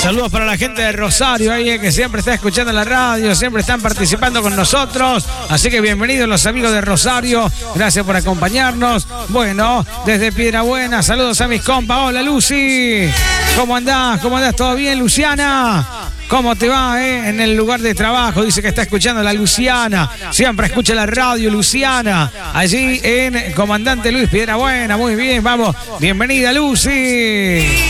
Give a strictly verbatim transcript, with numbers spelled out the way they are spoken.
Saludos para la gente de Rosario ahí, que siempre está escuchando la radio, siempre están participando con nosotros. Así que bienvenidos los amigos de Rosario. Gracias por acompañarnos. Bueno, desde Piedrabuena, saludos a mis compas. Hola, Lucy. ¿Cómo andás? ¿Cómo andás? ¿Todo bien, Luciana? ¿Cómo te va, eh? En el lugar de trabajo, dice que está escuchando la Luciana. Siempre escucha la radio, Luciana. Allí en Comandante Luis Piedrabuena. Muy bien, vamos. Bienvenida, Lucy.